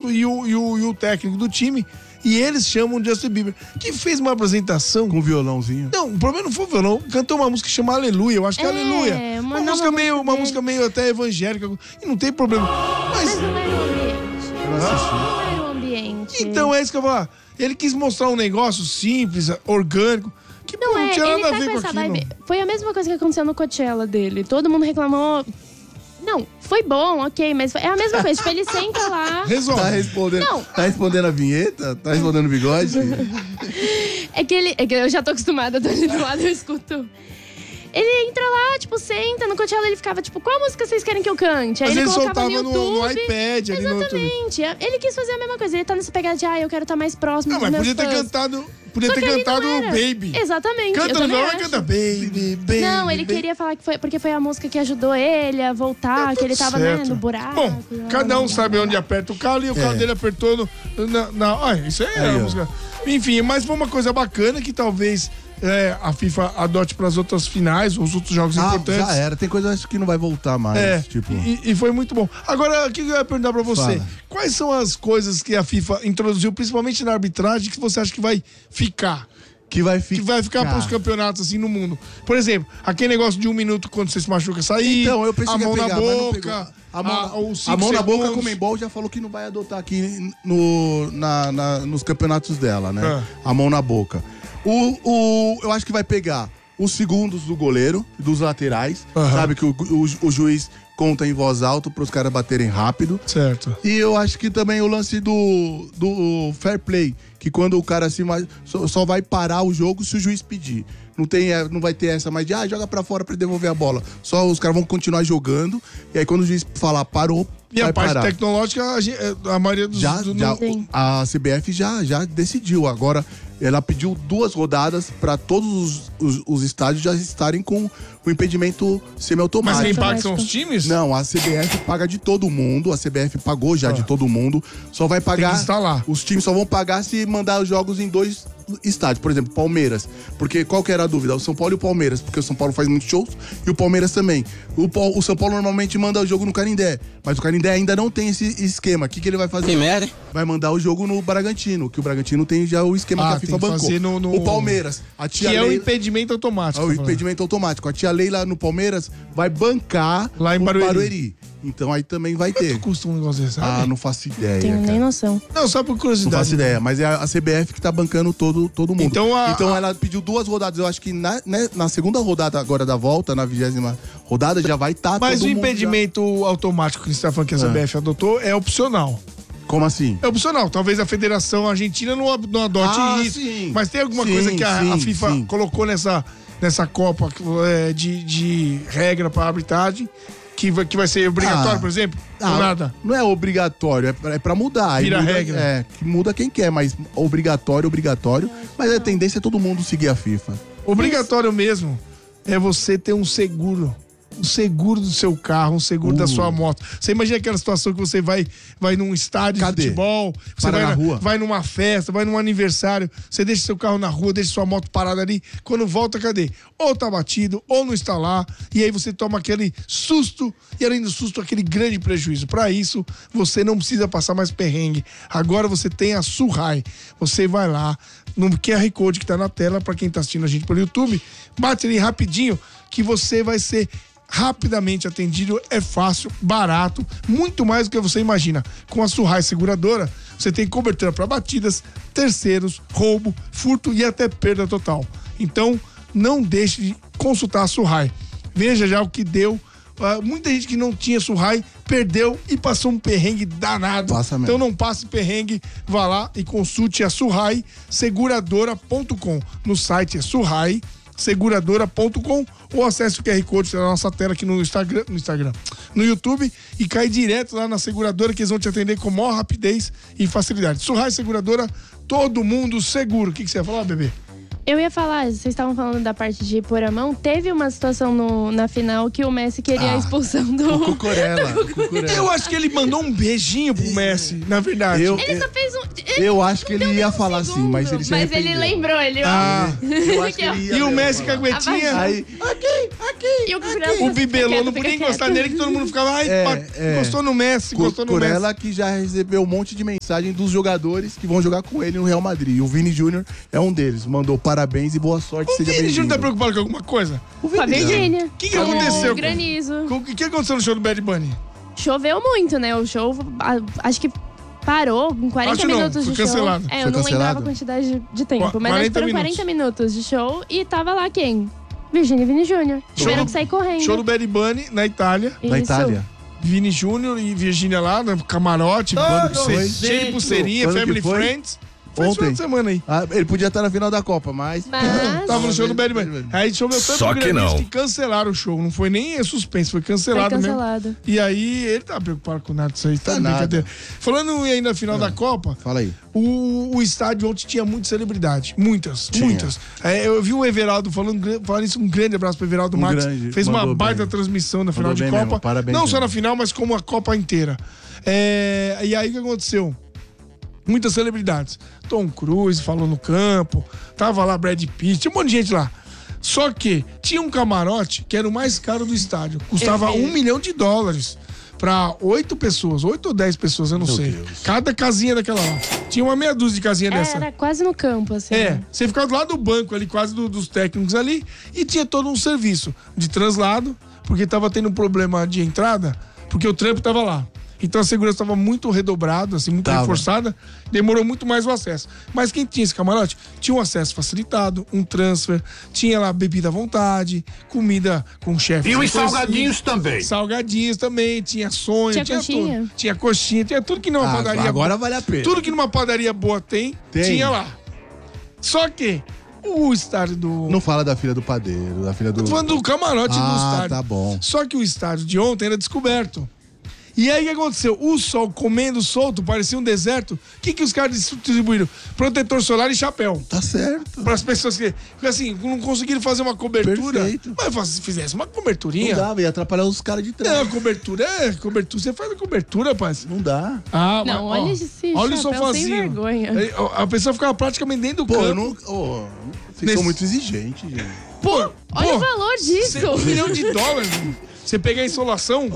campeonato e o técnico do time. E eles chamam Justin Bieber, que fez uma apresentação... Com violãozinho. Não, o problema não foi o violão. Cantou uma música chamada Aleluia. Eu acho que é Aleluia. Uma música meio até evangélica. E não tem problema. Mas não era o ambiente. Não era o ambiente. Então é isso que eu vou falar. Ele quis mostrar um negócio simples, orgânico. Que não tinha nada a ver com aquilo. Foi a mesma coisa que aconteceu no Coachella dele. Todo mundo reclamou... Não, foi bom, ok, mas é a mesma coisa. Tipo, ele senta lá... Resolve. Tá respondendo a vinheta? Tá respondendo o bigode? É que eu já tô acostumada, eu tô ali do lado, eu escuto. Ele entra lá, tipo, senta no Coachella, ele ficava, tipo, qual música vocês querem que eu cante? Aí mas ele soltava no YouTube. no iPad. Ali Exatamente. Ele quis fazer a mesma coisa. Ele tá nessa pegada de, eu quero estar mais próximo dos meus fãs. Podia ter cantado Baby. Exatamente. Canta no violão e canta Baby. Não, ele queria falar que foi porque foi a música que ajudou ele a voltar, que ele tava, no buraco. Bom, cada um sabe onde aperta o calo e o calo dele apertou isso aí é a música. Enfim, mas foi uma coisa bacana que talvez a FIFA adote para as outras finais, os outros jogos importantes. Já era, tem coisas que não vai voltar mais. E foi muito bom. Agora, o que eu ia perguntar pra você? Fala. Quais são as coisas que a FIFA introduziu, principalmente na arbitragem, que você acha que vai ficar? Que vai ficar pros campeonatos, assim, no mundo. Por exemplo, aquele negócio de 1 minuto quando você se machuca sair. Então, eu pensei a que mão ia pegar, na boca. A mão na boca, a Conmebol já falou que não vai adotar aqui nos campeonatos dela, né? A mão na boca. Eu acho que vai pegar os segundos do goleiro, dos laterais. Sabe que o juiz conta em voz alta para os caras baterem rápido. Certo. E eu acho que também o lance do fair play, que quando o cara só vai parar o jogo se o juiz pedir. Não vai ter essa mais de joga pra fora pra devolver a bola. Só os caras vão continuar jogando. E aí quando o juiz falar parou, e a parte tecnológica, a maioria dos... A CBF já decidiu. Agora, ela pediu 2 rodadas para todos os estádios já estarem com o impedimento semiautomático. Mas quem paga são os times? Não, a CBF paga de todo mundo. A CBF pagou já de todo mundo. Só vai pagar... Tem que instalar. Os times só vão pagar se mandar os jogos em 2 estádios. Por exemplo, Palmeiras. Porque qual que era a dúvida? O São Paulo e o Palmeiras. Porque o São Paulo faz muitos shows e o Palmeiras também. O São Paulo normalmente manda o jogo no Canindé. Mas o Canindé ainda não tem esse esquema. O que ele vai fazer? Que merda, hein? Vai mandar o jogo no Bragantino. Que o Bragantino tem já o esquema que a FIFA bancou. O Palmeiras. Que é o impedimento automático. O impedimento automático. A tia Leila no Palmeiras vai bancar lá em Barueri. Então aí também vai ter. Quanto custa um negócio desse? Não faço ideia. Tenho nem noção. Não, só por curiosidade. Não faço ideia, mas é a CBF que tá bancando todo mundo. Então ela pediu 2 rodadas. Eu acho que na segunda rodada agora da volta, na 20ª rodada, já vai estar Mas o impedimento automático que você tá falando que a CBF adotou é opcional. Como assim? É opcional. Talvez a Federação Argentina não adote isso. Sim. Mas tem alguma coisa que a FIFA colocou nessa Copa de regra para arbitragem que vai ser obrigatório, por exemplo? Nada. Não é obrigatório, é pra mudar. Vira regra. Que muda quem quer, mas obrigatório. Mas a tendência é todo mundo seguir a FIFA. Obrigatório mesmo é você ter um seguro. Um seguro do seu carro, um seguro da sua moto. Você imagina aquela situação que você vai num estádio de futebol, você vai numa festa, vai num aniversário, você deixa seu carro na rua, deixa sua moto parada ali, quando volta, cadê? Ou tá batido, ou não está lá, e aí você toma aquele susto, e além do susto, aquele grande prejuízo. Para isso, você não precisa passar mais perrengue. Agora você tem a Surrai. Você vai lá, no QR Code que tá na tela, para quem tá assistindo a gente pelo YouTube, bate ali rapidinho, que você vai ser rapidamente atendido, é fácil, barato, muito mais do que você imagina. Com a Surrai Seguradora, você tem cobertura para batidas, terceiros, roubo, furto e até perda total. Então, não deixe de consultar a Surrai. Veja já o que deu. Muita gente que não tinha Surrai perdeu e passou um perrengue danado. Então não passe perrengue, vá lá e consulte a Surrai Seguradora.com. No site é Surrai seguradora.com ou acesse o QR Code na nossa tela aqui no Instagram, no YouTube e cai direto lá na seguradora que eles vão te atender com maior rapidez e facilidade. Surrai Seguradora, todo mundo seguro. O que você ia falar, bebê? Eu ia falar, vocês estavam falando da parte de pôr a mão. Teve uma situação na final que o Messi queria a expulsão do... O Cucurella. Eu acho que ele mandou um beijinho pro Messi, na verdade. Ele só fez um... Eu acho que ele ia falar assim, mas ele se arrependeu. Mas ele lembrou, eu acho que ele ia e o Messi caguetinha... Aí, aqui, E o Bibelô não podia encostar nele, que todo mundo ficava, encostou no Messi, encostou no Messi. Ela que já recebeu um monte de mensagem dos jogadores que vão jogar com ele no Real Madrid. E o Vini Júnior é um deles. Mandou parabéns e boa sorte, seja bem-vindo. O Vini Júnior tá preocupado com alguma coisa? Com a Virgínia. O que aconteceu? Granizo. O que aconteceu no show do Bad Bunny? Choveu muito, né? O show, acho que parou em 40 minutos de show. Cancelado. Eu não lembrava a quantidade de tempo, mas acho que foram 40 minutos de show e tava lá quem? Virgínia e Vini Júnior. Tiveram que sair correndo. Show do Bad Bunny na Itália. Isso. Na Itália. Vini Júnior e Virgínia lá no camarote, cheio de pulseirinha, Family Friends. Foi esse final de semana aí. Ele podia estar na final da Copa, mas... Tava no show do Bad Bunny. Aí choveu tanto granizo que cancelaram o show. Não foi nem suspense, foi cancelado mesmo. E aí ele tá preocupado com nada disso aí. Tá brincadeira. Falando aí na final da Copa... Fala aí. O estádio ontem tinha muita celebridade. Muitas. Eu vi o Everaldo falando isso, um grande abraço pro Everaldo Marques. Fez uma baita transmissão na final de Copa. Não só na final, mas como a Copa inteira. E aí o que aconteceu? Muitas celebridades. Tom Cruise falou no campo, tava lá Brad Pitt, tinha um monte de gente lá. Só que tinha um camarote que era o mais caro do estádio. Custava $1 milhão pra 8 pessoas, 8 ou 10 pessoas, eu não sei. Deus. Cada casinha daquela lá. Tinha uma meia dúzia de casinha dessa. Era quase no campo, assim. Você ficava do lado do banco ali, quase dos técnicos ali, e tinha todo um serviço de translado, porque tava tendo um problema de entrada, porque o trampo tava lá. Então a segurança estava muito redobrada, assim, muito reforçada, demorou muito mais o acesso. Mas quem tinha esse camarote tinha um acesso facilitado, um transfer, tinha lá bebida à vontade, comida com chefe. E os salgadinhos também. Salgadinhos também, tinha sonho, tinha coxinha. Tudo. Tinha coxinha, tinha tudo que numa padaria agora boa. Vale a pena. Tudo que numa padaria boa tem. Tinha lá. Só que o estádio do... Não fala da filha do padeiro, da filha do... Tô falando do camarote do estádio. Tá bom. Só que o estádio de ontem era descoberto. E aí o que aconteceu? O sol comendo solto, parecia um deserto. O que os caras distribuíram? Protetor solar e chapéu. Tá certo. Para as pessoas que, assim, não conseguiram fazer uma cobertura. Perfeito. Mas se fizesse uma coberturinha... Não dava, ia atrapalhar os caras de trás. Não, cobertura. Você faz a cobertura, rapaz. Não dá. Não, olha esse olha chapéu o sofazinho. sem vergonha. A pessoa ficava praticamente dentro do campo. Vocês são muito exigentes, gente. Olha o valor disso. $1 milhão. Você pegar a insolação...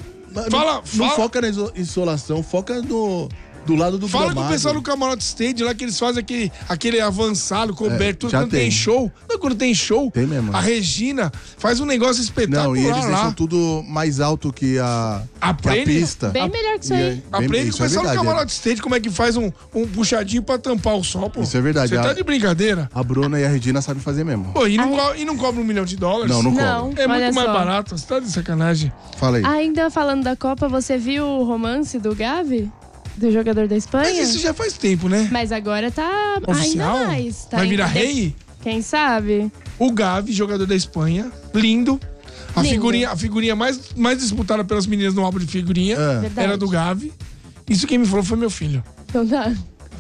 Não foca na insolação, foca do lado do Fala gramado. com o pessoal do Camarote Stage lá, que eles fazem aquele avançado, coberto, quando tem show. Não, quando tem show, tem mesmo. A Regina faz um negócio espetacular. Não, e eles lá. deixam tudo mais alto que a pista. Bem melhor que isso aí. Aprende com o pessoal do Camarote Stage como é que faz um puxadinho pra tampar o sol, pô. Isso é verdade. Você tá de brincadeira. A Bruna e a Regina sabem fazer mesmo. Pô, e não cobra $1 milhão? Não cobra. É muito mais barato, você tá de sacanagem. Fala aí. Ainda falando da Copa, você viu o romance do Gavi? Do jogador da Espanha? Mas isso já faz tempo, né? Mas agora tá oficial? Ainda mais. Tá vai virar rei? Quem sabe? O Gavi, jogador da Espanha, lindo. A figurinha mais disputada pelas meninas no álbum de figurinha era do Gavi. Isso quem me falou foi meu filho. Então tá.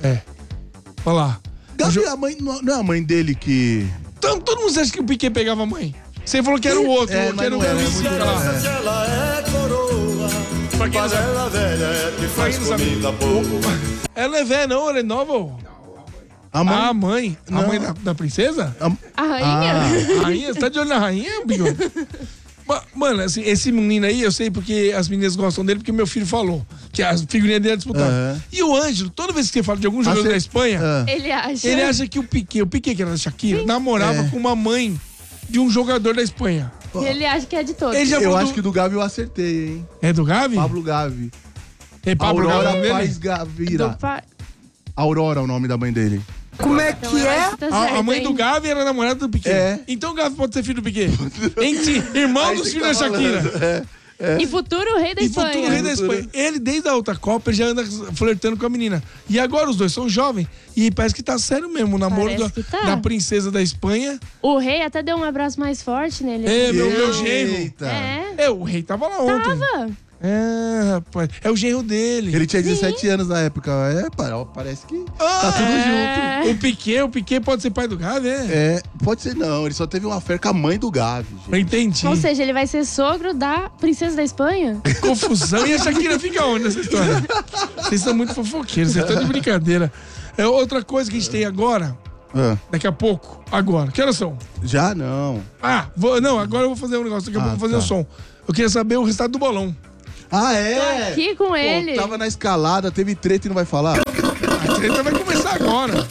Olha lá. Gavi, a mãe, não é a mãe dele que... Então, todo mundo acha que o Piquet pegava a mãe. Você falou que era o outro, que era o Lucica lá. Ela é coroa, Pra quem não mas sabe. ela velha é que faz Pra quem não comida pouco. Ela não é velha, não, ela é nova. A mãe? A mãe. A mãe da princesa? A rainha? A rainha? Você tá de olho na rainha, Bigode? Mano, assim, esse menino aí, eu sei porque as meninas gostam dele, porque meu filho falou que a figurinha dele é disputada. E o Ângelo, toda vez que você fala de algum jogador da Espanha, Ele acha que o Piquet que era da Shakira, namorava com uma mãe de um jogador da Espanha. Ele acha que é de todos. Eu acho que do Gavi eu acertei, hein? É do Gavi? Pablo Gavi. É Pablo Aurora Gavi Paz Gavira. Do pai. Aurora é o nome da mãe dele. Como é que A mãe do Gavi era namorada do Piquet. Então o Gavi pode ser filho do Piquet. Irmão dos filhos da Shakira. E futuro rei da Espanha. Futuro rei da Espanha. Ele, desde a outra Copa, ele já anda flertando com a menina. E agora os dois são jovens. E parece que tá sério mesmo o namoro da princesa da Espanha. O rei até deu um abraço mais forte nele. Meu genro. O rei tava lá ontem. Rapaz. É o genro dele. Ele tinha 17 anos na época. Parece que tá tudo junto. O Piquet pode ser pai do Gavi, pode ser não. Ele só teve uma fé com a mãe do Gavi, gente. Entendi. Ou seja, ele vai ser sogro da princesa da Espanha? Confusão. E a Shakira fica onde nessa história? Vocês são muito fofoqueiros, vocês estão de brincadeira. Outra coisa que a gente tem agora Daqui a pouco. Agora. Que horas são? Já não. Não, agora eu vou fazer um negócio. Daqui a pouco eu vou fazer o som. Eu queria saber o resultado do bolão. Tô aqui com ele. Tava na escalada, teve treta e não vai falar? A treta vai começar agora.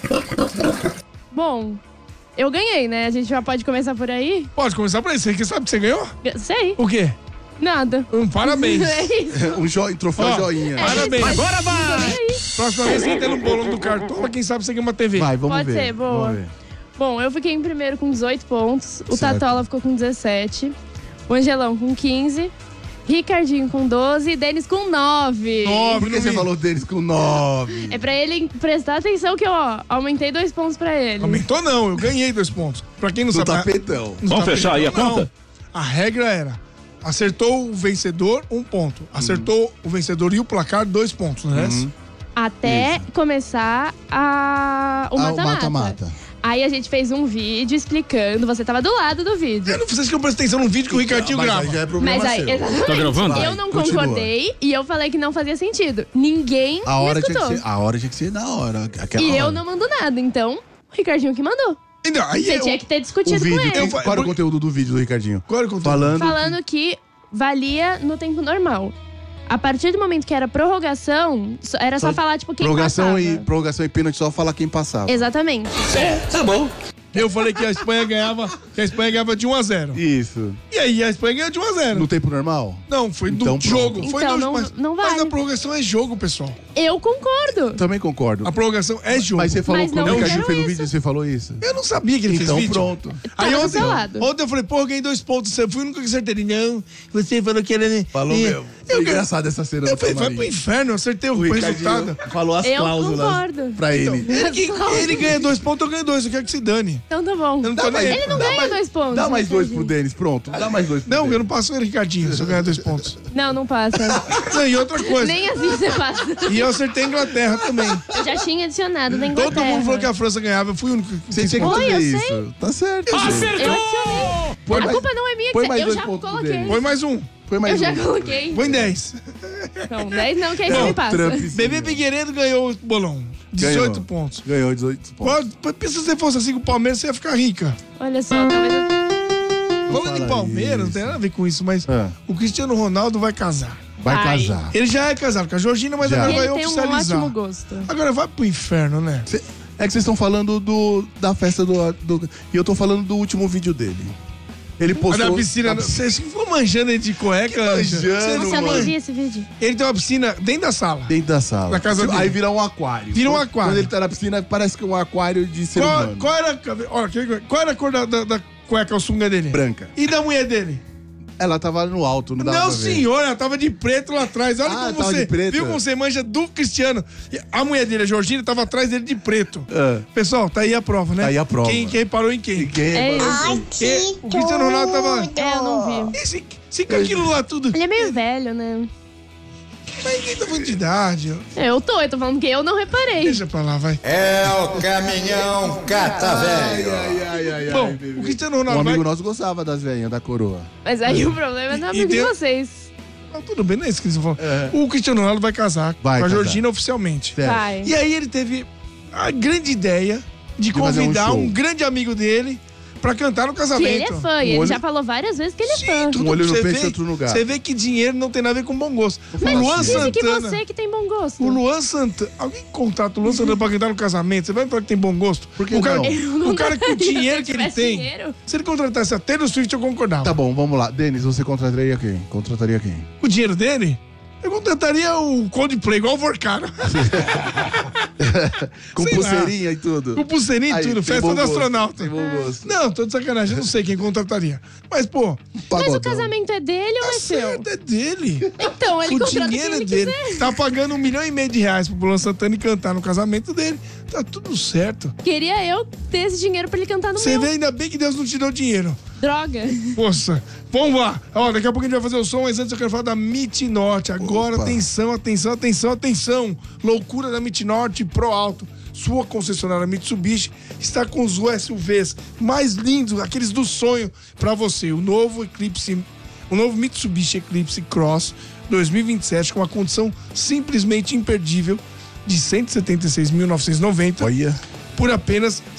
Bom, eu ganhei, né? A gente já pode começar por aí? Pode começar por aí. Você sabe que você ganhou? Sei. O quê? Nada. Parabéns. É isso. Troféu joinha. Parabéns. Agora vai! Próxima vez você tem no bolão do Cartola, quem sabe você ganha uma TV. Vai, vamos Pode ver. ser, boa. Vamos ver. Bom, eu fiquei em primeiro com 18 pontos. O Certo. Tatola ficou com 17. O Angelão com 15. Ricardinho com 12 e Denis com 9. Por que você falou deles com 9? É pra ele prestar atenção que eu aumentei 2 pontos pra ele. Aumentou não, eu ganhei 2 pontos. Pra quem não No sabe... tapetão. no Vamos fechar aí a tapetão, conta? não. A regra era, acertou o vencedor, 1 ponto. Acertou o vencedor e o placar, 2 pontos, né? Até começar o mata-mata. mata-mata. Aí a gente fez um vídeo explicando, você tava do lado do vídeo. Eu não vocês que eu presto atenção num vídeo que o Ricardinho Mas grava. aí já é problema Mas aí, seu. exatamente. Tá gravando? Eu Vai, não continua. concordei e eu falei que não fazia sentido. Ninguém A hora, me tinha que escutou. ser, a hora tinha que ser na hora. Aquela E eu hora. não mando nada, então o Ricardinho que mandou. Então, aí Você tinha que ter discutido O vídeo, com ele. qual era o conteúdo do vídeo do Ricardinho? Qual era o conteúdo? Falando que valia no tempo normal. A partir do momento que era prorrogação, era só falar, tipo, quem passava. Prorrogação e pênalti, só falar quem passava. Exatamente. Tá bom. Eu falei que a Espanha ganhava de 1-0. Isso. E aí a Espanha ganhou de 1-0. No tempo normal? Não, foi Então, do jogo. pronto. Foi Então, do, não- mas, não mas vale. a prorrogação é jogo, pessoal. Eu concordo. Também concordo. A prorrogação é jogo. Mas você falou Mas quando não o Ricardinho quero fez no isso. vídeo, você falou isso? Eu não sabia que ele Então fez vídeo. pronto. Aí Tava do ontem, seu lado. ontem eu falei, pô, eu ganhei 2 pontos. Você fui o único que acertei. Ele, não, você falou que era... Falou mesmo. Foi Eu engraçado essa cena Eu do falei, vai camarim. pro inferno, eu acertei o O resultado. Ricardinho falou as Eu cláusulas concordo. pra ele. Ele ganha 2 pontos, eu ganho 2. Eu quero que se dane. Então tá bom. Eu não tô nem aí. Ele não ganha 2 pontos. Dá mais 2 pro Ricardinho. Denis, pronto. Dá mais 2 pro Não, Denis. eu não passo ele, Ricardinho, se eu ganhar 2 pontos. Não passa. Não, e outra coisa. Nem assim você passa. E eu acertei a Inglaterra também. Eu já tinha adicionado da Inglaterra. Todo mundo falou que a França ganhava, eu fui o único que Você tinha que Oi, fazer eu isso. sei. Tá certo. Eu Acertou! adicionei. Põe A mais- culpa não é minha, põe que mais eu 2 já pontos pro coloquei. Denis. Põe mais um. Foi mais Eu já um. coloquei. Põe 10. Não, 10 não, que aí você me passa. Trump. Bebê Figueiredo ganhou o bolão. 18 Ganhou. pontos. Ganhou 18 pontos. Pensa se você fosse assim com o Palmeiras, você ia ficar rica. Olha só, talvez eu... Falando fala em Palmeiras, não isso. tem nada a ver com isso, mas É. o Cristiano Ronaldo vai casar. Vai Ai. casar. Ele já é casado com a Georgina, mas Já. agora E vai ele tem um oficializar. ótimo gosto. Agora vai pro inferno, né? É que vocês estão falando da festa do... E eu tô falando do último vídeo dele. Ele A postou... da piscina, você ficou manjando ele de cueca, Anja? manjando, Você não Nossa, eu nem manja. vi esse vídeo. Ele tem uma piscina dentro da sala. Dentro da sala. Na casa dele. Aí vira um aquário. Vira um aquário. Quando ele tá na piscina, parece que é um aquário de ser humano. Qual era, olha, qual era a cor da cueca, o sunga dele? Branca. E da mulher dele? Ela tava no alto, não dava Não, pra ver. senhor, ela tava de preto lá atrás. Olha Ah, como tava você. de preto? Viu como você manja do Cristiano. E a mulher dele, a Georgina, tava atrás dele de preto. É. Pessoal, tá aí a prova, né? Tá aí a prova. Quem parou em quem? Ninguém É é... isso. O Cristiano Ronaldo tava. É, eu não vi. Se com aquilo lá tudo. Ele é meio velho, né? Mas ninguém tá falando de idade. Ó. Eu tô falando que eu não reparei. Deixa pra lá, vai. É o caminhão cata velho. Ai, Bom, bebê. o Cristiano Um Ronaldo amigo vai. nosso gostava das velhinhas da coroa. Mas aí o problema é do E amigo de tem- vocês. Não, tudo bem, não é isso que eles vão falar. É. O Cristiano Ronaldo vai casar Vai com a casar. Georgina oficialmente. Certo. Vai. E aí ele teve a grande ideia de fazer um convidar show. um grande amigo dele pra cantar no Que casamento. ele é fã, e ele olho- já falou várias vezes que ele é fã. Tudo Um olho no você peixe vê- e outro no lugar. Você vê que dinheiro não tem nada a ver com bom gosto. O falar Luan assim. Dizem que Santana. você que tem bom gosto. O Luan Santana. Alguém contrata o Luan Santana pra cantar no casamento? Você vai falar que tem bom gosto? Por que o cara, não? Eu o cara com o contrataria dinheiro se que eu ele tivesse tem. dinheiro. Se ele contratasse a Taylor Swift, eu concordava. Tá bom, vamos lá. Denis, você contrataria quem? Contrataria quem? O dinheiro dele? Eu contrataria o Coldplay, igual o Vorcaro. Com Sei lá. pulseirinha e tudo. Com pulseirinha e Aí, tudo, tem festa bom do gosto, astronauta. Tem bom gosto. Não, tô de sacanagem, eu não sei quem contrataria. Mas, pô, Mas Pagodão. o casamento é dele ou é seu? certo, é dele. Então, ele O contrata dinheiro quem é ele dele. quiser. Tá pagando R$1,5 milhão pro Luan Santana e cantar no casamento dele. Tá tudo certo. Queria eu ter esse dinheiro pra ele cantar no Você meu. vê, ainda bem que Deus não te deu dinheiro. Droga. Poxa, vamos lá. Ó, daqui a pouco a gente vai fazer o som, mas antes eu quero falar da MIT Norte. Agora, Opa. atenção, atenção, atenção, atenção. Loucura da MIT Norte Pro Alto. Sua concessionária Mitsubishi está com os SUVs mais lindos, aqueles do sonho, pra você. O novo Mitsubishi Eclipse Cross 2027 com uma condição simplesmente imperdível de R$ 176.990. Olha. por apenas R$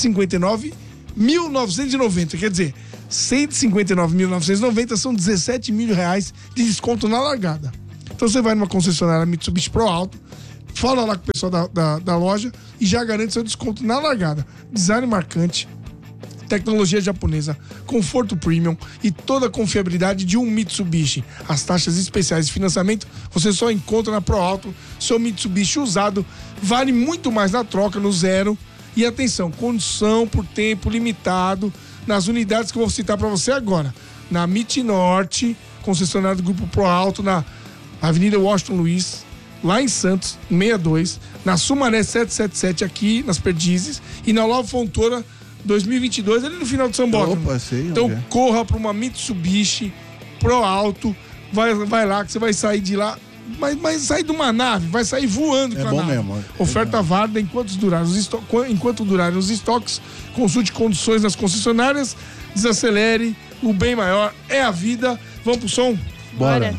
159.990. Quer dizer, R$ 159.990 são R$17 mil de desconto na largada. Então você vai numa concessionária Mitsubishi Pro Alto, fala lá com o pessoal da loja e já garante seu desconto na largada. Design marcante, tecnologia japonesa, conforto premium e toda a confiabilidade de um Mitsubishi. As taxas especiais de financiamento você só encontra na Pro Alto. Seu Mitsubishi usado vale muito mais na troca, no zero. E atenção, condição por tempo limitado nas unidades que eu vou citar para você agora. Na MIT Norte, concessionária do Grupo Pro Alto, na Avenida Washington Luiz, lá em Santos, 62, na Sumaré 777 aqui nas Perdizes e na Olavo Fontoura 2022, ali no final de São Paulo. Opa, sei. Então corra para uma Mitsubishi Pro Alto, vai lá que você vai sair de lá, vai sair de uma nave, vai sair voando com a nave. Mesmo. Oferta válida enquanto durarem os estoques. Consulte condições nas concessionárias, desacelere, o bem maior é a vida. Vamos pro som? Bora.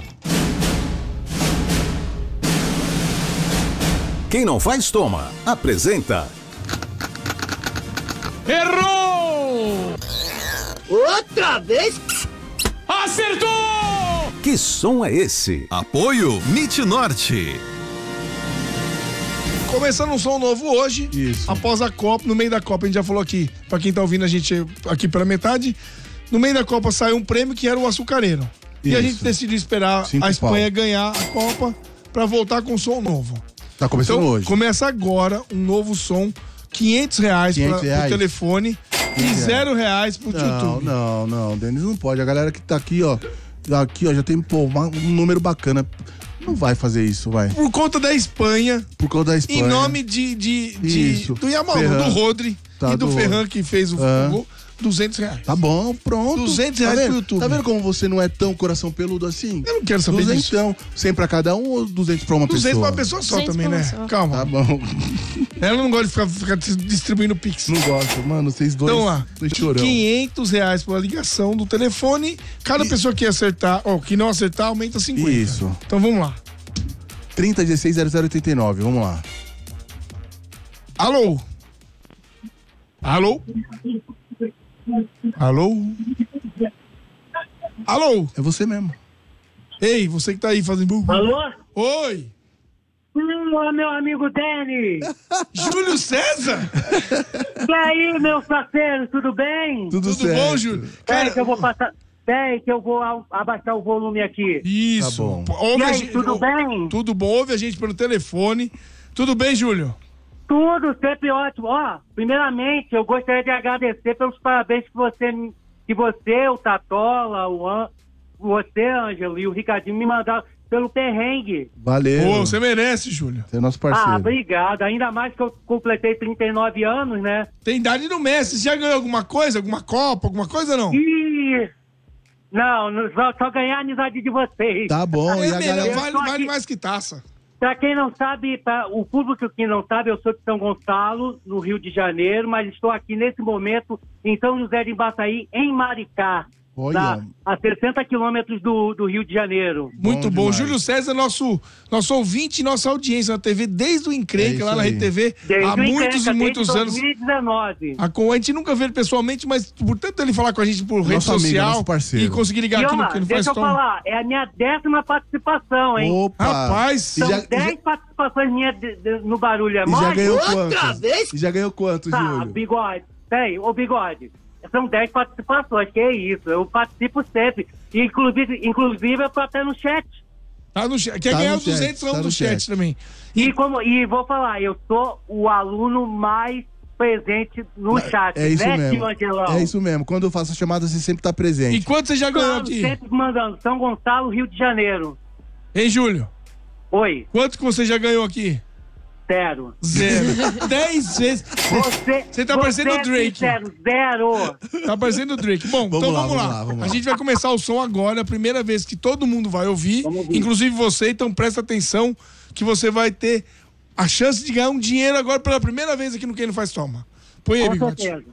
Quem não faz, toma. Apresenta. Errou! Outra vez? Acertou! Que som é esse? Apoio MIT Norte. Começando um som novo hoje. Isso. Após a Copa, no meio da Copa, a gente já falou aqui, pra quem tá ouvindo a gente aqui pela metade, no meio da Copa saiu um prêmio que era o açucareiro. E a gente decidiu esperar a Espanha ganhar a Copa pra voltar com um som novo. Tá começando então, hoje. Começa agora um novo som, R$500 pro telefone e R$0 pro YouTube. Não, Denis, não pode. A galera que tá aqui, ó, já tem, um número bacana. Não vai fazer isso, vai. Por conta da Espanha. Em nome do Yamalu, do Rodri e do Ferran, que fez o gol. R$200. Tá bom, pronto. R$200 pro YouTube. Tá vendo como você não é tão coração peludo assim? Eu não quero saber disso. 200, 100 pra cada um ou 200 pra uma pessoa? 200 pra uma pessoa só também, né? Calma. Tá bom. Ela não gosta de ficar distribuindo Pix. Não gosta, mano. Vocês dois. Então lá, chorão. R$500 pela ligação do telefone. Cada pessoa que acertar, que não acertar, aumenta 50. Isso. Então vamos lá. 30160089, vamos lá. Alô? Alô? Alô? Alô? É você mesmo. Ei, você que tá aí fazendo... Alô? Oi? Meu amigo Denis. Júlio César? E aí, meus parceiros, tudo bem? Tudo bom, Júlio? Peraí que eu vou passar... Peraí que eu vou abaixar o volume aqui. Isso. Tá bom. E aí, tudo bem? Tudo bom, ouve a gente pelo telefone. Tudo bem, Júlio? Tudo, sempre ótimo. Primeiramente, eu gostaria de agradecer pelos parabéns que você, o Tatola, você, Ângelo, e o Ricardinho me mandaram pelo perrengue. Valeu. Pô, você merece, Júlio. Você é nosso parceiro. Obrigado. Ainda mais que eu completei 39 anos, né? Tem idade no Messi. Você já ganhou alguma coisa? Alguma Copa? Alguma coisa, não? Não, só ganhar a amizade de vocês. Tá bom. E a galera... Vale mais que taça. Pra quem não sabe, o público que não sabe, eu sou de São Gonçalo, no Rio de Janeiro, mas estou aqui nesse momento em São José de Embaçaí, em Maricá. Olha. A 60 quilômetros do Rio de Janeiro. Muito bom. Júlio César, nosso ouvinte e nossa audiência na TV, desde o Encrenca, lá na Rede TV, há muitos e muitos anos. 2019. A gente nunca vê ele pessoalmente, mas por tanto ele falar com a gente por rede social e conseguir ligar aqui no que não faz deixa eu falar, é a minha 10ª participação, hein? Opa. Rapaz, são 10 participações minhas no Barulho é Mole. Já ganhou quantos? Já ganhou quantos, Júlio? Bigode. Peraí, Bigode. São 10 participações, que é isso. Eu participo sempre. Inclusive eu tô até no chat. Tá no chat. Quer ganhar os 200 do chat também. E vou falar, eu sou o aluno mais presente no chat. É isso mesmo. Angelão? É isso mesmo. Quando eu faço a chamada, você sempre tá presente. E quanto você já ganhou aqui? Sempre mandando. São Gonçalo, Rio de Janeiro. Hein, Júlio? Oi. Quanto que você já ganhou aqui? 0. 10 vezes. Você tá parecendo o Drake. 0. Tá parecendo o Drake. Bom, então vamos lá. A gente vai começar o som agora. É a primeira vez que todo mundo vai ouvir. Inclusive você. Então presta atenção que você vai ter a chance de ganhar um dinheiro agora pela primeira vez aqui no Quem Não Faz Toma. Põe aí, Bigode.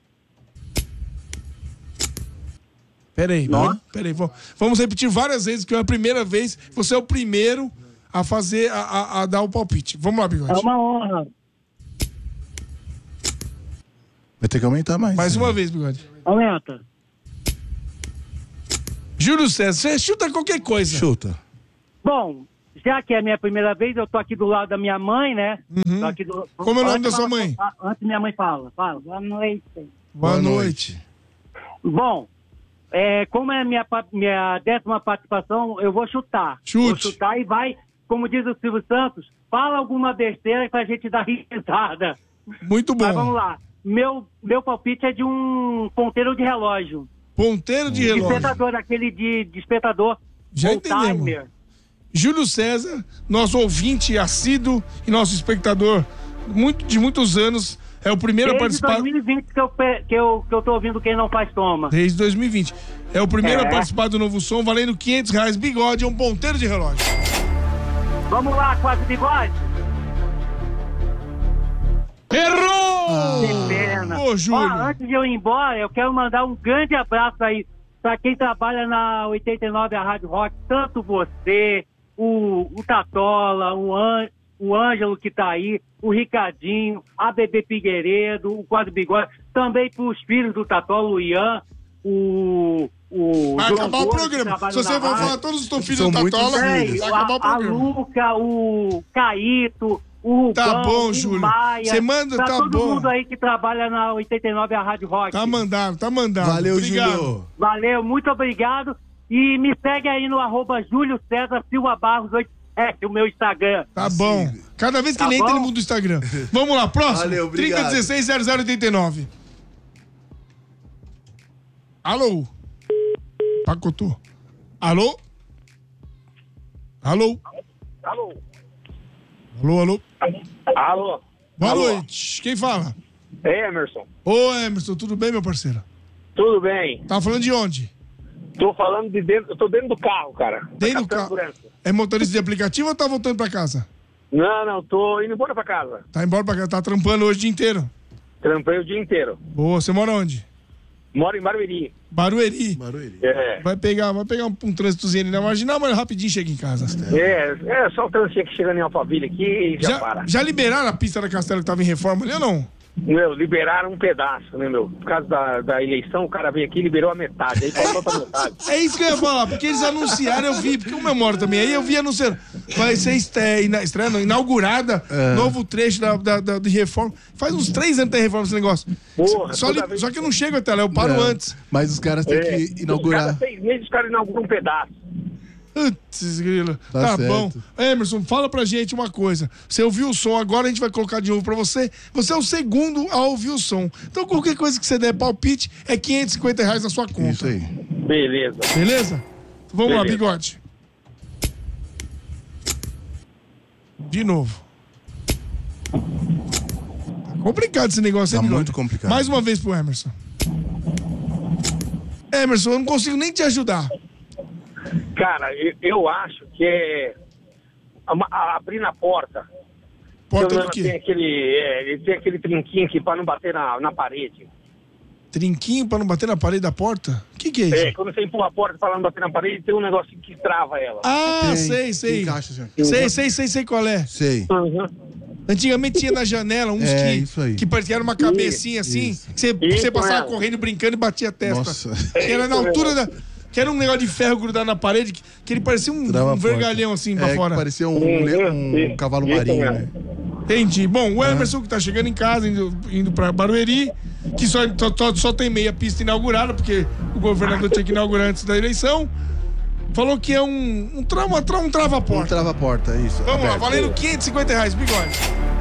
Peraí. Vamos repetir várias vezes, que é a primeira vez. Você é o primeiro a fazer, a dar o palpite. Vamos lá, Bigode. É uma honra. Vai ter que aumentar mais. Mais uma vez, Bigode. Aumenta. Júlio César, você chuta qualquer coisa. Chuta. Bom, já que é a minha primeira vez, eu tô aqui do lado da minha mãe, né? Tô aqui do... Como é o nome da sua mãe? Antes minha mãe fala. Boa noite. Boa noite. Bom, como é a minha 10ª participação, eu vou chutar. Chute. Vou chutar e vai, como diz o Silvio Santos, fala alguma besteira pra gente dar risada. Muito bom. Mas vamos lá. Meu palpite é de um ponteiro de relógio. Ponteiro de relógio. Despertador, aquele de despertador. Já ou entendemos. timer. Júlio César, nosso ouvinte assíduo e nosso espectador de muitos anos, é o primeiro a participar. Desde 2020 que eu tô ouvindo Quem Não Faz Toma. Desde 2020. É o primeiro a participar do Novo Som, valendo R$500. Bigode é um ponteiro de relógio. Vamos lá, Quase Bigode. Errou! Que pena. Ô, Júlio. Antes de eu ir embora, eu quero mandar um grande abraço aí pra quem trabalha na 89, a Rádio Rock. Tanto você, o Tatola, o Ângelo que tá aí, o Ricardinho, a Bebê Figueiredo, o Quase Bigode. Também pros filhos do Tatola, o Ian, vai acabar o programa. Se você for falar todos os teus filhos do Tatola, vai acabar o programa. A Luca, o Caíto, o Rubão, tá bom, o Júlio. Maia. Você manda, tá todo bom. mundo aí que trabalha na 89, a Rádio Rock. Tá mandado. Valeu, Obrigado. Júlio. Valeu, muito obrigado. E me segue aí no @Júlio César Silva Barros 8, o meu Instagram. Tá bom. Cada vez que Tá ele entra, bom? ele muda o Instagram. Vamos lá, próximo. Valeu, obrigado. 3016-0089. Alô? Pacotou. Alô? Alô? Alô? Alô, alô? Alô? Boa Alô? noite. Quem fala? Emerson, Ô, Emerson, tudo bem, meu parceiro? tudo bem? Tá falando de onde? Tô falando de dentro, eu tô dentro do carro, cara. Dentro do Tá carro. segurança. É motorista de aplicativo ou tá voltando pra casa? Não, tô indo embora pra casa. Tá embora pra casa, tá trampando hoje o dia inteiro. Trampei o dia inteiro. Boa, você mora onde? Moro em Barueri. Barueri. É. Vai pegar um trânsitozinho ali na marginal, mas rapidinho chega em casa. É só o trânsito que chega em Alphaville aqui e já para. Já liberaram a pista da Castelo que tava em reforma ali ou não? Meu, liberaram um pedaço, né, meu? Por causa da eleição, o cara veio aqui e liberou a metade. Aí faltou pra metade. É isso que eu ia falar, porque eles anunciaram, eu vi, porque o meu moro também. Aí eu vi anunciando. Vai ser inaugurada, novo trecho de reforma. Faz uns 3 anos que tem reforma esse negócio. Porra, Só que eu não chego até lá, eu paro antes. Mas os caras têm que inaugurar. Cada 6 meses os caras inauguram um pedaço. Putz, grilo. Tá Tá bom. certo. Emerson, fala pra gente uma coisa. Você ouviu o som, agora a gente vai colocar de novo pra você. Você é o segundo a ouvir o som. Então qualquer coisa que você der palpite é R$550 na sua conta. Isso aí. Beleza. Beleza? Vamos lá, Beleza. Bigode. De novo. Tá complicado esse negócio, hein, Tá Bigode? muito complicado. Mais uma vez pro Emerson. Emerson, eu não consigo nem te ajudar. Cara, eu acho que é abrir na porta. Porta Então, do quê? ele tem aquele trinquinho aqui pra não bater na parede. Trinquinho pra não bater na parede da porta? O que é isso? Quando você empurra a porta pra não bater na parede, tem um negocinho que trava ela. Ah, Tem, sei. encaixa, assim. Sei qual é. Sei. Uhum. Antigamente tinha na janela uns isso aí. que parecia uma cabecinha assim, Isso. que você Isso passava mesmo. correndo, brincando e batia a testa. Nossa. Que era na altura da... Que era um negócio de ferro grudado na parede, que ele parecia um Trava a vergalhão assim pra fora. Parecia um cavalo marinho, né? Entendi. Bom, o Emerson que tá chegando em casa, indo pra Barueri, que só tem meia pista inaugurada, porque o governador tinha que inaugurar antes da eleição, falou que é um trava-porta. Um trava-porta, isso. Vamos lá, aberto. valendo R$550, Bigode.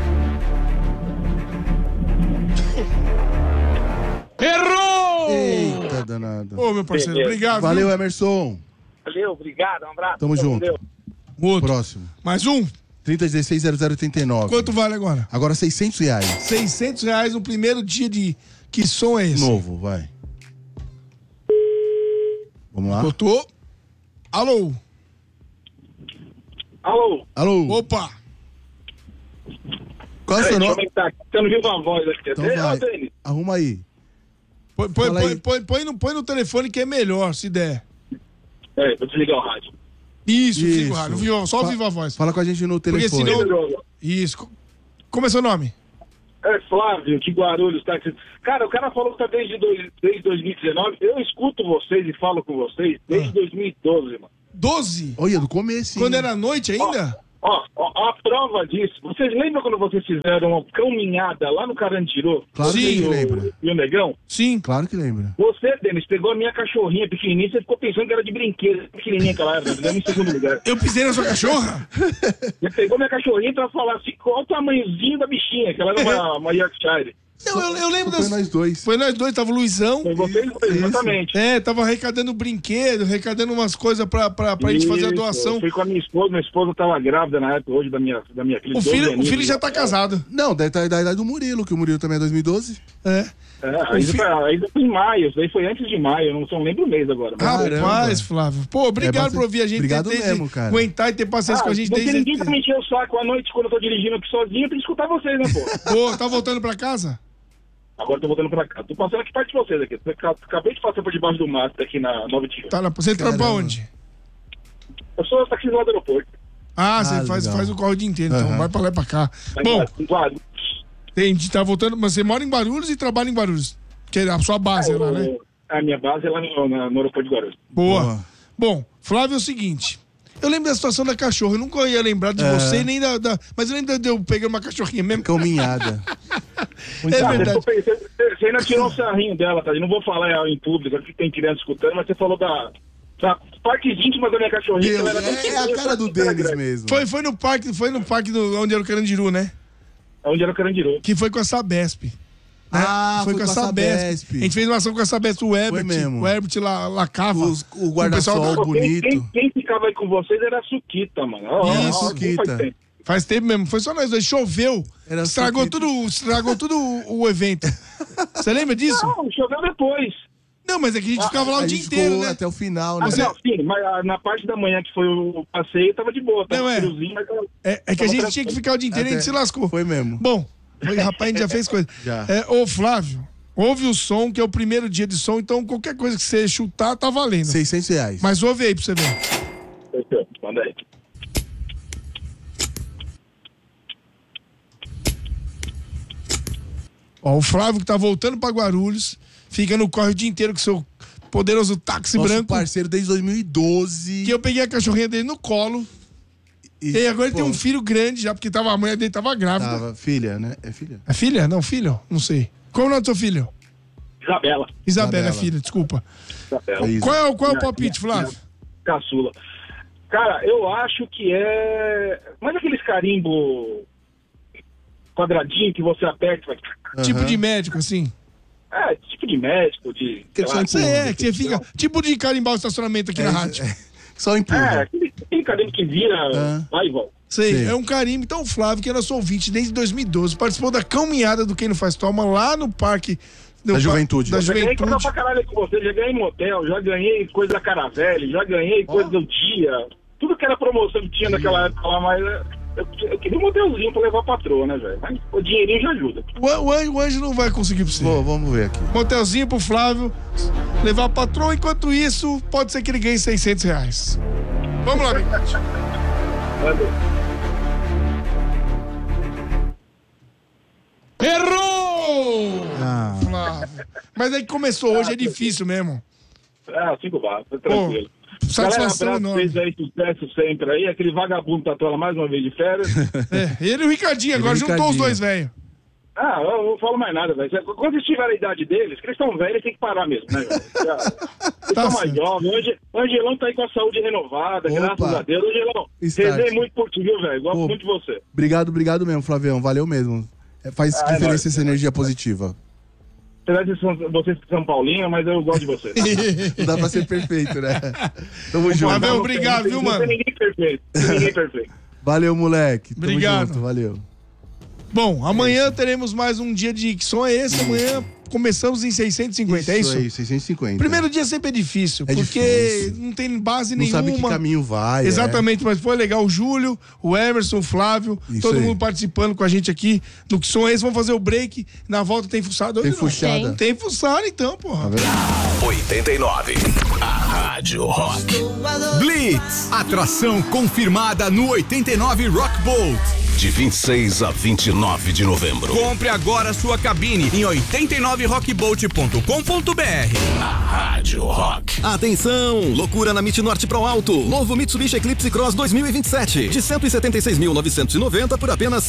Errou! Eita, danado. Ô, meu parceiro, obrigado. Valeu, viu? Emerson. Valeu, obrigado, um abraço. Tamo junto. Deus. Outro. Próximo. Mais um? 3016-0089. Quanto vale agora? Agora R$600. R$600 no primeiro dia de... Que som é esse? Novo, vai. Vamos lá. Botou. Alô? Alô? Alô? Opa! Qual é o seu nome? Você não viu uma voz aqui? Então vai. Arruma aí. Fala aí. Põe no telefone que é melhor, se der. Vou desligar o rádio. Isso, Isso. fica o rádio. Só o viva a voz. Fala com a gente no Porque telefone. senão... Isso. Como é seu nome? É Flávio, de Guarulhos, tá? Cara, o cara falou que tá desde 2019. Eu escuto vocês e falo com vocês desde 2012, mano. 12? Olha, do começo. Quando era noite ainda? Ó, a prova disso. Vocês lembram quando vocês fizeram uma caminhada lá no Carandiru? Claro que lembra. E o Negão? Sim. Claro que lembra. Você, Denis, pegou a minha cachorrinha pequenininha, você ficou pensando que era de brinquedo, pequenininha que ela era, né? Em segundo lugar. Eu pisei na sua cachorra? Você pegou minha cachorrinha pra falar assim, qual o tamanhozinho da bichinha, que ela era uma Yorkshire. Não, eu lembro Foi nós dois. Foi nós dois, tava o Luizão. Foi vocês dois, exatamente. Tava arrecadando brinquedo, arrecadando umas coisas pra gente fazer a doação. Eu fui com a minha esposa tava grávida na época, hoje, da minha filha. O filho já tá casado. Não, deve estar da idade do Murilo, que o Murilo também é 2012. Ainda foi em maio, isso daí foi antes de maio, eu não lembro o mês agora. Rapaz, Flávio. Pô, obrigado por ouvir a gente. Obrigado mesmo, cara. Aguentar e ter paciência com a gente desde... Ninguém tá me enchendo o saco à noite, quando eu tô dirigindo aqui sozinho, eu tenho que escutar vocês, né, pô? Pô, tá voltando pra casa? Agora tô voltando pra cá. Tô passando aqui perto de vocês aqui. Acabei de passar por debaixo do mato aqui na Nova Tijuca. Tá, você trampa onde? Eu sou taxista lá do aeroporto. Você faz o corre o dia inteiro, então vai pra lá e pra cá. Bom, entendi, tá voltando, mas você mora em Guarulhos e trabalha em Guarulhos. Que é a sua base lá, né? A minha base é lá no aeroporto de Guarulhos. Boa. Bom, Flávio, é o seguinte. Eu lembro da situação da cachorra, eu nunca ia lembrar de você, nem da... Mas eu lembro de eu pegar uma cachorrinha mesmo. Caminhada. É verdade. Você ainda tirou um sarrinho dela, tá? Eu não vou falar em público, aqui tem criança escutando, mas você falou da partes íntimas da minha cachorrinha. É a cara do Denis mesmo. Foi no parque onde era o Carandiru, né? Onde era o Carandiru. Que foi com a Sabesp. Foi com a Sabesp. A gente fez uma ação com a Sabesp, o Herbert Lacava. O guarda-sol bonito. Quem ficava aí com vocês era a Suquita, mano. Isso, Suquita. Faz tempo mesmo, foi só nós dois. Choveu, estragou tudo o evento. Você lembra disso? Não, choveu depois. Não, mas é que a gente ficava lá o dia inteiro, né? Até o final, né? Não, sim, mas na parte da manhã que foi o passeio, tava de boa. Tava friozinho, mas é que a gente tinha que ficar o dia inteiro e a gente se lascou. Foi mesmo. Bom, rapaz, a gente já fez coisa. Já. Ô, Flávio, ouve o som, que é o primeiro dia de som, então qualquer coisa que você chutar, tá valendo. R$600. Mas ouve aí pra você ver. Manda aí. Ó, o Flávio que tá voltando pra Guarulhos, fica no corre o dia inteiro com seu poderoso táxi Nosso branco. Parceiro desde 2012. Que eu peguei a cachorrinha dele no colo. E agora ele tem um filho grande já, porque a mãe dele tava grávida. Filha, né? É filha? É filha? Não, filho? Não sei. Qual é o nome do seu filho? Isabela é filha, desculpa. Isabela. Qual é o palpite, Flávio? Caçula. Cara, eu acho que é... Mas aqueles carimbo quadradinho que você aperta... Vai... Tipo de médico, assim? Tipo de médico, de... que você fica... Tipo de carimbar o estacionamento aqui na rádio. Só empurra. Aquele carimbo que vira, vai e volta. Sei, é um carimbo. Então o Flávio, que é nosso ouvinte desde 2012, participou da caminhada do Quem Não Faz Toma lá no parque... Da Juventude. Já ganhei coisa pra caralho com você, já ganhei motel, já ganhei coisa da Caravelle, já ganhei coisa do dia. Tudo que era promoção que tinha naquela época lá, mas eu queria um motelzinho pra levar a patroa, né, velho? Mas o dinheirinho já ajuda. O Anjo não vai conseguir pra você. Vamos ver aqui. Motelzinho pro Flávio levar a patroa, enquanto isso, pode ser que ele ganhe R$600. Vamos lá, Bigode. Errou! Flávio. Mas aí que começou hoje, é difícil mesmo. 5 barras, tranquilo. Satisfação galera, enorme. Fez aí sucesso sempre aí, aquele vagabundo tatuela mais uma vez de férias. Ele e o Ricardinho, agora juntou os dois, velho. Eu não falo mais nada, velho. Quando eles tiverem a idade deles, que eles estão velhos, tem que parar mesmo, né, velho? Eles estão mais jovens. O Angelão tá aí com a saúde renovada, graças a Deus. Angelão, rezei muito por ti, viu, velho? Gosto muito de você. Obrigado mesmo, Flavião. Valeu mesmo. Faz diferença essa energia positiva. Vocês são Paulinho, mas eu gosto de vocês. Não dá pra ser perfeito, né? Tamo junto. Flavião, obrigado, viu, mano? Não tem ninguém perfeito. Ninguém perfeito. Valeu, moleque. Obrigado. Tamo junto, valeu. Bom, amanhã teremos mais um dia de... Que som é esse? Amanhã começamos em 650, é isso? Isso aí, 650. Primeiro dia sempre é difícil, porque difícil. não tem base não nenhuma. Não sabe que caminho vai. Exatamente, mas foi legal. O Júlio, o Emerson, o Flávio, todo mundo participando com a gente aqui do Que Som é Esse. Vamos fazer o break. Na volta tem fuçado hoje? Tem fuçada. Tem fuçado então, porra. 89. A Rádio Rock. Blitz. Atração confirmada no 89 Rock Bolt. de 26 a 29 de novembro. Compre agora sua cabine em 89rockbolt.com.br. A Rádio Rock. Atenção! Loucura na Midnorte Pro Alto. Novo Mitsubishi Eclipse Cross 2027. De 176.990 por apenas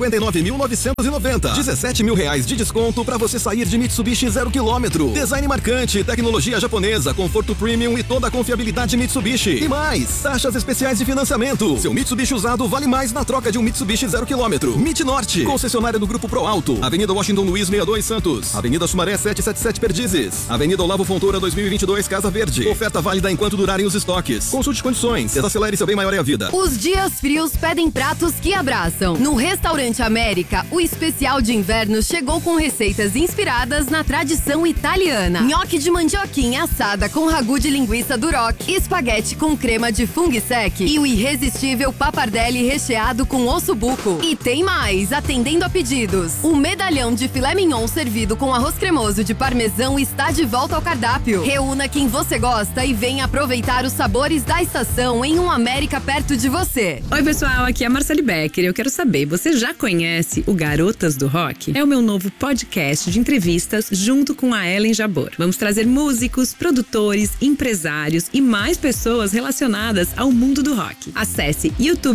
159.990. 17 mil reais de desconto para você sair de Mitsubishi 0 km. Design marcante, tecnologia japonesa, conforto premium e toda a confiabilidade Mitsubishi. E mais, taxas especiais de financiamento. Seu Mitsubishi usado vale mais na troca de um Mitsubishi 0 km. Midnorte, concessionária do Grupo Pro Alto. Avenida Washington Luiz 62 Santos. Avenida Sumaré 777 Perdizes. Avenida Olavo Fontoura 2022 Casa Verde. Oferta válida enquanto durarem os estoques. Consulte condições. Acelere seu bem maior é a vida. Os dias frios pedem pratos que abraçam. No Restaurante América, o especial de inverno chegou com receitas inspiradas na tradição italiana. Nhoque de mandioquinha assada com ragu de linguiça duroc, espaguete com crema de fungo sec e o irresistível pappardelle recheado com ossobuco. E tem mais, atendendo a pedidos. O medalhão de filé mignon servido com arroz cremoso de parmesão está de volta ao cardápio. Reúna quem você gosta e venha aproveitar os sabores da estação em um América perto de você. Oi pessoal, aqui é a Marcele Becker. Eu quero saber, você já conhece o Garotas do Rock? É o meu novo podcast de entrevistas junto com a Ellen Jabor. Vamos trazer músicos, produtores, empresários e mais pessoas relacionadas ao mundo do rock. Acesse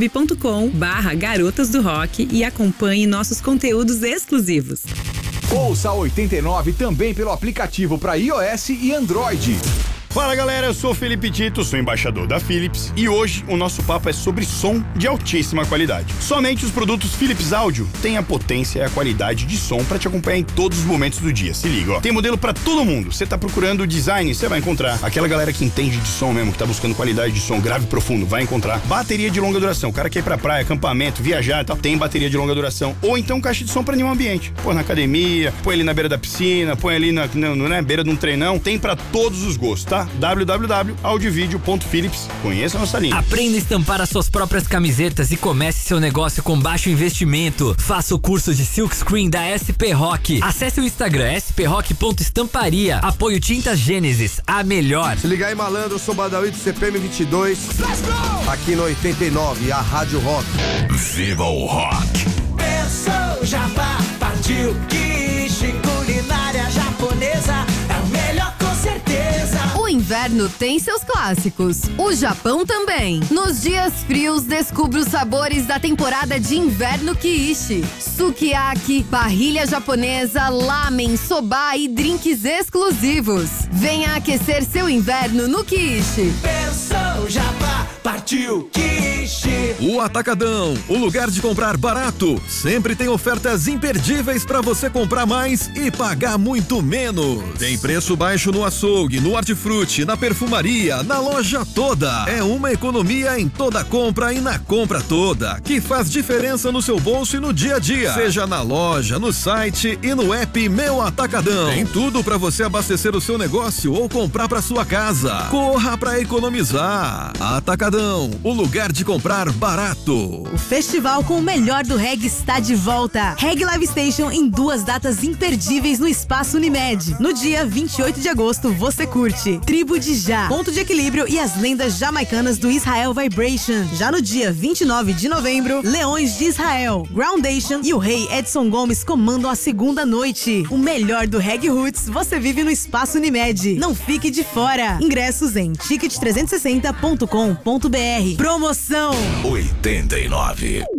youtube.com/Garotas do Rock e acompanhe nossos conteúdos exclusivos. Ouça a 89 também pelo aplicativo para iOS e Android. Fala galera, eu sou o Felipe Tito, sou embaixador da Philips e hoje o nosso papo é sobre som de altíssima qualidade. Somente os produtos Philips Audio têm a potência e a qualidade de som para te acompanhar em todos os momentos do dia. Se liga, ó. Tem modelo para todo mundo. Você tá procurando design, você vai encontrar. Aquela galera que entende de som mesmo, que tá buscando qualidade de som grave e profundo, vai encontrar. Bateria de longa duração, o cara quer ir pra praia, acampamento, viajar e tal, tem bateria de longa duração. Ou então caixa de som para nenhum ambiente. Põe na academia, põe ali na beira da piscina, põe ali na beira de um treinão. Tem para todos os gostos, tá? www.audiovideo.philips. Conheça a nossa linha. Aprenda a estampar as suas próprias camisetas e comece seu negócio com baixo investimento. Faça o curso de Silkscreen da SP Rock. Acesse o Instagram sprock.estamparia. Apoio Tintas Gênesis, a melhor. Se liga aí, malandro, eu sou Badawi do CPM 22. Let's go! Aqui no 89, a Rádio Rock. Viva o rock! Pensou, Jabá, partiu, quiche, culinária japonesa, é o melhor com certeza. O inverno tem seus clássicos, o Japão também. Nos dias frios, descubra os sabores da temporada de inverno Kiishi. Sukiyaki, parrilha japonesa, lamen, soba e drinks exclusivos. Venha aquecer seu inverno no Kiishi. Pensou, Jabá, partiu, Kiishi. O Atacadão, o lugar de comprar barato. Sempre tem ofertas imperdíveis para você comprar mais e pagar muito menos. Tem preço baixo no açougue, no hortifruti, na perfumaria, na loja toda. É uma economia em toda compra e na compra toda, que faz diferença no seu bolso e no dia a dia. Seja na loja, no site e no app Meu Atacadão. Tem tudo para você abastecer o seu negócio ou comprar para sua casa. Corra para economizar. Atacadão, o lugar de comprar barato. O festival com o melhor do reggae está de volta. Reggae Live Station em 2 datas imperdíveis no Espaço Unimed. No dia 28 de agosto, você curte Tribo de Já, Ponto de Equilíbrio e as lendas jamaicanas do Israel Vibration. Já no dia 29 de novembro, Leões de Israel, Groundation e o Rei Edson Gomes comandam a segunda noite. O melhor do reggae roots você vive no Espaço Unimed. Não fique de fora. Ingressos em ticket360.com.br. Promoção 89.